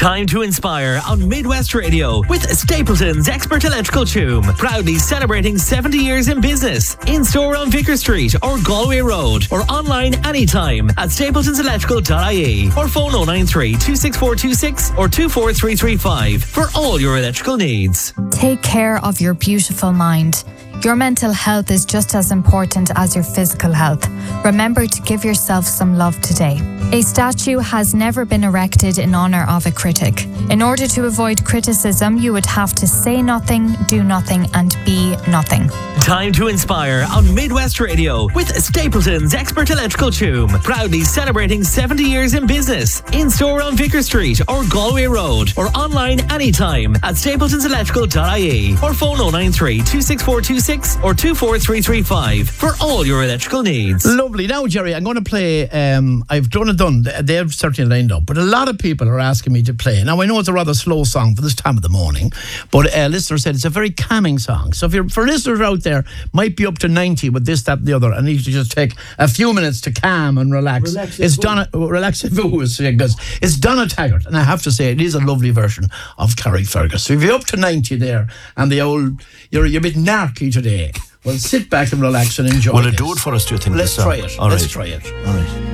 Time to inspire on Midwest Radio with Stapleton's Expert Electrical Choom. Proudly celebrating 70 years in business. In store on Vicar Street or Galway Road, or online anytime at stapletonselectrical.ie, or phone 093 26426 or 24335 for all your electrical needs. Take care of your beautiful mind. Your mental health is just as important as your physical health. Remember to give yourself some love today. A statue has never been erected in honour of a critic. In order to avoid criticism, you would have to say nothing, do nothing, and be nothing. Time to inspire on Midwest Radio with Stapleton's Expert Electrical Choom. Proudly celebrating 70 years in business. In store on Vicar Street or Galway Road, or online anytime at stapletonselectrical.ie, or phone 093 26426 or 24335 for all your electrical needs. Lovely. Now, Jerry, I'm going to play, I've done it. They've certainly lined up, but a lot of people are asking me to play. Now, I know it's a rather slow song for this time of the morning, but a listener said it's a very calming song. So for listeners out there, might be up to 90 with this, that and the other, and need to just take a few minutes to calm and relax. It's Donna Taggart, and I have to say it is a lovely version of Carrie Fergus. So if you're up to 90 there, and you're a bit narky today, well, sit back and relax and enjoy. Will it do it for us, do you think? Let's try it. All Let's right. try it. All right.